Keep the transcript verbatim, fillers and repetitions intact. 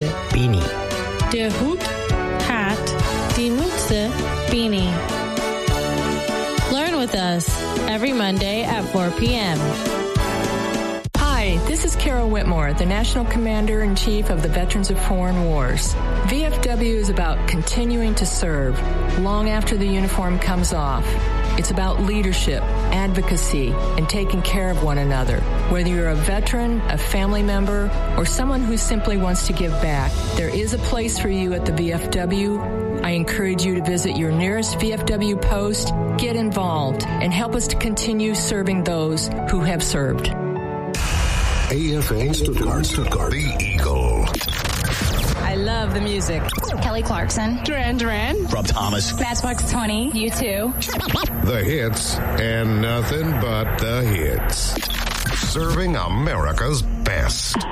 Beanie. Der Hut, hat, die Mütze, beanie. Learn with us every Monday at four p.m. Hi, this is Carol Whitmore, the National Commander-in-Chief of the Veterans of Foreign Wars. V F W is about continuing to serve long after the uniform comes off. It's about leadership, advocacy, and taking care of one another. Whether you're a veteran, a family member, or someone who simply wants to give back, there is a place for you at the V F W. I encourage you to visit your nearest V F W post, get involved, and help us to continue serving those who have served. A F A Stuttgart, Stuttgart, the Eagle. I love the music. Kelly Clarkson. Duran Duran. Rob Thomas. Matchbox twenty. You too. The hits and nothing but the hits. Serving America's best.